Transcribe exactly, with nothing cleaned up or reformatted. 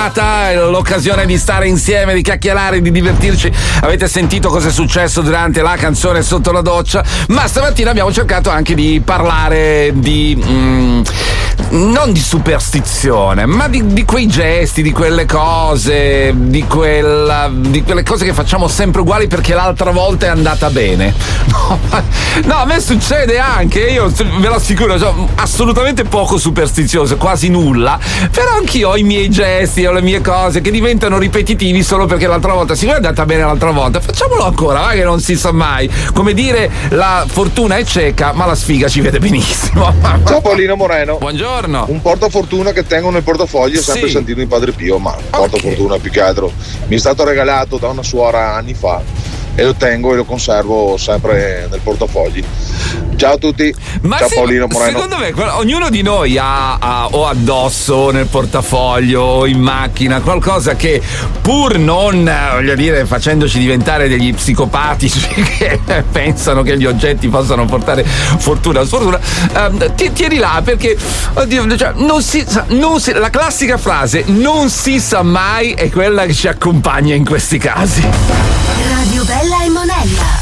passata, l'occasione di stare insieme, di chiacchierare, di divertirci. Avete sentito cosa è successo durante la canzone Sotto la doccia, ma stamattina abbiamo cercato anche di parlare di mm, non di superstizione, ma di, di quei gesti, di quelle cose, di quella, di quelle cose che facciamo sempre uguali perché l'altra volta è andata bene. No, ma, no, a me succede anche, io ve lo assicuro, sono assolutamente poco superstizioso, quasi nulla, però anch'io ho i miei gesti, ho le mie cose che diventano ripetitivi solo perché l'altra volta, siccome è andata bene l'altra volta, facciamolo ancora, va che non si sa mai. Come dire, la fortuna è cieca, ma la sfiga ci vede benissimo. Ciao Paolino Moreno. Buongiorno. Un portafortuna che tengo nel portafoglio è sempre Sì. Santino di Padre Pio, ma un Ok. portafortuna più che altro mi è stato regalato da una suora anni fa e lo tengo e lo conservo sempre nel portafogli. Ciao a tutti. Ma Ciao sì, Paolino Moreno. secondo me quello- ognuno di noi ha, ha o addosso o nel portafoglio o in macchina qualcosa che, pur non, eh, voglio dire, facendoci diventare degli psicopatici che pensano che gli oggetti possano portare fortuna o sfortuna, ehm, ti tieni là perché, oddio, cioè, non si sa, non si, la classica frase non si sa mai è quella che ci accompagna in questi casi. Radio Bella e Monella.